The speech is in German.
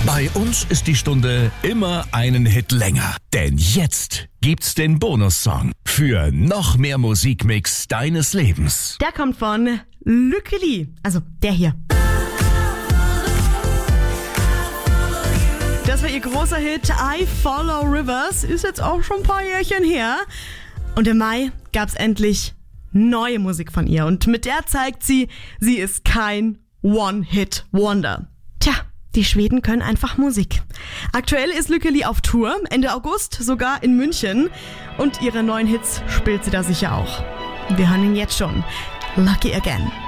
Bei uns ist die Stunde immer einen Hit länger. Denn jetzt gibt's den Bonussong für noch mehr Musikmix deines Lebens. Der kommt von Lückeli, also der hier. Das war ihr großer Hit I Follow Rivers, ist jetzt auch schon ein paar Jährchen her. Und im Mai gab's endlich neue Musik von ihr. Und mit der zeigt sie ist kein One-Hit-Wonder. Tja, die Schweden können einfach Musik. Aktuell ist Lückeli auf Tour, Ende August sogar in München. Und ihre neuen Hits spielt sie da sicher auch. Wir hören ihn jetzt schon. Lucky Again.